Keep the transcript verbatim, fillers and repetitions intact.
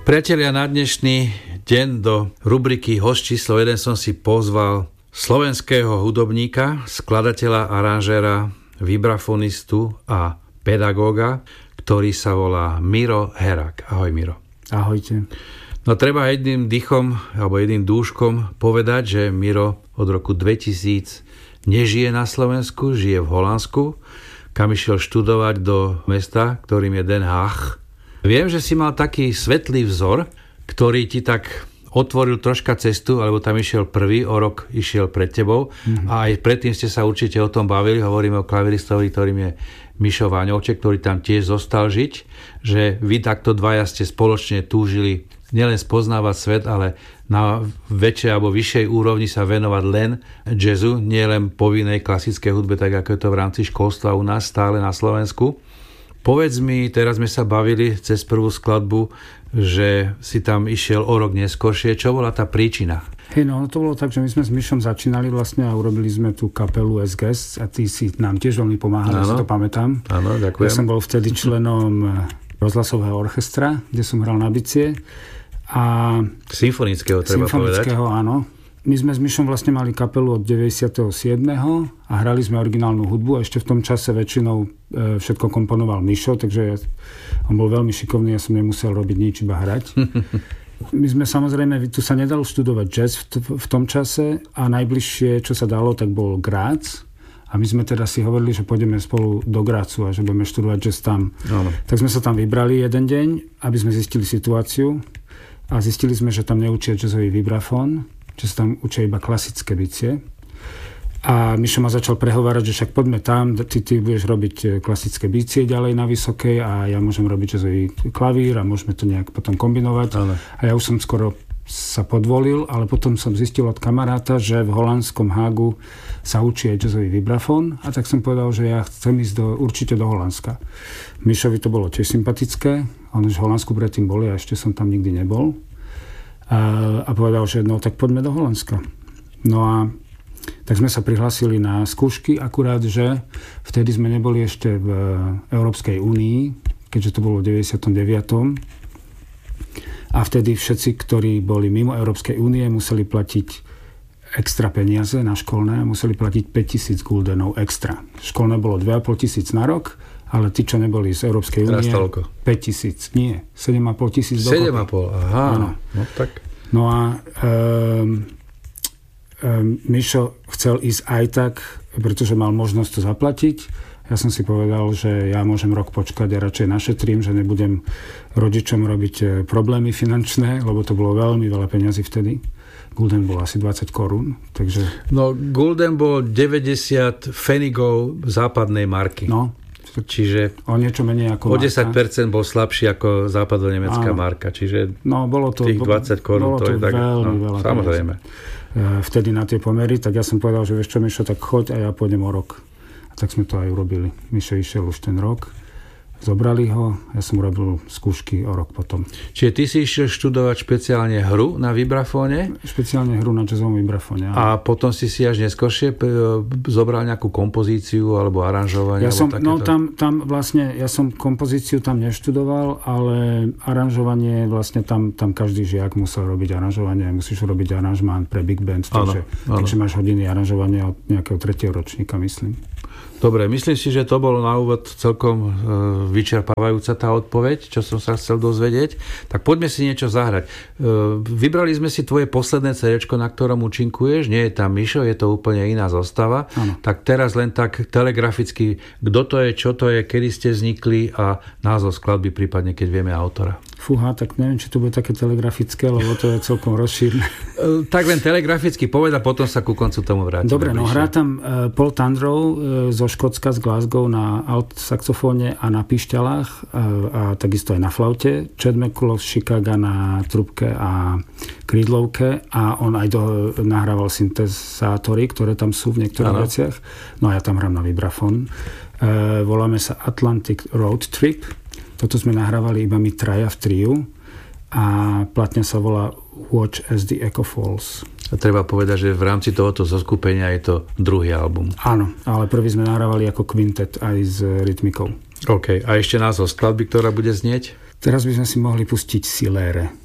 Priatelia, na dnešný deň do rubriky Host číslo jeden som si pozval slovenského hudobníka, skladateľa, aranžéra, vibrafonistu a pedagóga, ktorý sa volá Miro Herák. Ahoj, Miro. Ahojte. No treba jedným dýchom alebo jedným dúškom povedať, že Miro od roku dvetisíc nežije na Slovensku, žije v Holandsku, kam išiel študovať do mesta, ktorým je Den Haag. Viem, že si mal taký svetlý vzor, ktorý ti tak otvoril troška cestu, alebo tam išiel prvý, o rok išiel pred tebou. Mm-hmm. A aj predtým ste sa určite o tom bavili. Hovoríme o klaviristovi, ktorým je Mišo Váňovček, ktorý tam tiež zostal žiť. Že vy takto dvaja ste spoločne túžili nielen spoznávať svet, ale na väčšej alebo vyššej úrovni sa venovať len jazzu, nie len povinnej klasickej hudbe, tak ako je to v rámci školstva u nás stále na Slovensku. Povedz mi, teraz sme sa bavili cez prvú skladbu, že si tam išiel o rok neskôršie. Čo bola tá príčina? Hej, no to bolo tak, že my sme s Mišom začínali vlastne a urobili sme tú kapelu es gé es a ty si nám tiež veľmi pomáhal, ja si to pamätám. Áno, ďakujem. Ja som bol vtedy členom rozhlasového orchestra, kde som hral na bicie. A symfonického, treba povedať. Symfonického, áno. My sme s Mišom vlastne mali kapelu od deväťdesiateho siedmeho a hrali sme originálnu hudbu a ešte v tom čase väčšinou e, všetko komponoval Mišo, takže ja, on bol veľmi šikovný, ja som nemusel robiť nič, iba hrať. My sme samozrejme, tu sa nedalo študovať jazz v, t- v tom čase a najbližšie, čo sa dalo, tak bol Grác. A my sme teda si hovorili, že pôjdeme spolu do Grácu a že budeme študovať jazz tam. No. Tak sme sa tam vybrali jeden deň, aby sme zistili situáciu a zistili sme, že tam neučia jazzový vibrafón, že sa tam učia iba klasické bicie. A Mišo ma začal prehovárať, že však poďme tam, ty, ty budeš robiť klasické bicie ďalej na vysokej a ja môžem robiť jazzový klavír a môžeme to nejak potom kombinovať. Ale. A ja už som skoro sa podvolil, ale potom som zistil od kamaráta, že v holandskom Hágu sa učí aj jazzový vibrafón a tak som povedal, že ja chcem ísť do, určite do Holandska. Mišovi to bolo tiež sympatické, on už v Holandsku predtým bol, ja ešte som tam nikdy nebol. A, a povedal, že no tak poďme do Holandska. No a tak sme sa prihlásili na skúšky, akurát, že vtedy sme neboli ešte v Európskej únii, keďže to bolo v deväťdesiatom deviatom A vtedy všetci, ktorí boli mimo Európskej únie, museli platiť extra peniaze na školné, museli platiť päťtisíc guldenov extra. Školné bolo dva a pol tisíc na rok, ale tí, čo neboli z Európskej únie, päťtisíc, nie, sedem a pol tisíc dokopy. sedem a pol, aha, áno. No tak. No a um, um, Mišo chcel ísť aj tak, pretože mal možnosť to zaplatiť. Ja som si povedal, že ja môžem rok počkať a radšej našetrím, že nebudem rodičom robiť problémy finančné, lebo to bolo veľmi veľa peňazí vtedy. Gulden bol asi dvadsať korún, takže... No, Gulden bol deväťdesiat pfenigov západnej marky. No. Čiže o niečo menej ako o desať percent bol slabší ako západonemecká marka, čiže no, bolo to, tých dvadsať korún, to, to je tak, veľmi no, veľa. Samozrejme. Vtedy na tie pomery, tak ja som povedal, že vieš čo, Mišo, tak choď a ja pôjdem o rok. A tak sme to aj urobili. Mišo išiel už ten rok. Zobrali ho, ja som robil skúšky o rok potom. Čiže ty si išiel študovať špeciálne hru na vibrafóne? Špeciálne hru na jazzovom vibrafóne. A potom si si až neskôršie zobral nejakú kompozíciu alebo aranžovanie? Ja som, alebo no tam, tam vlastne, ja som kompozíciu tam neštudoval, ale aranžovanie, vlastne tam, tam každý žiak musel robiť aranžovanie, musíš robiť aranžmán pre big band, takže, takže máš hodiny aranžovania od nejakého tretieho ročníka, myslím. Dobre, myslím si, že to bolo na úvod celkom e, vyčerpávajúca tá odpoveď, čo som sa chcel dozvedieť. Tak poďme si niečo zahrať. E, vybrali sme si tvoje posledné cédéčko, na ktorom účinkuješ. Nie je tam Mišo, je to úplne iná zostava. Ano. Tak teraz len tak telegraficky, kto to je, čo to je, kedy ste vznikli a názov skladby, prípadne keď vieme autora. Fúha, tak neviem, či to bude také telegrafické, lebo to je celkom rozšírne. Tak len telegraficky povedz a potom sa ku koncu tomu vrátim. Dobre, no hrá tam uh, Paul Tandrow uh, zo Škótska, z Glasgow na alt saxofóne a na pišťalách uh, a takisto aj na flaute. Chad McCullough z Chicaga na trubke a krídlovke a on aj do, nahrával syntezátory, ktoré tam sú v niektorých ano. veciach. No a ja tam hrám na vibrafón. Uh, voláme sa Atlantic Road Trip. Toto sme nahrávali iba my traja v triu a platňa sa volá Watch as the Echo Falls. A treba povedať, že v rámci tohoto zoskupenia je to druhý album. Áno, ale prvý sme nahrávali ako kvintet aj s rytmikou. OK, a ešte názov skladby, ktorá bude znieť? Teraz by sme si mohli pustiť Silére.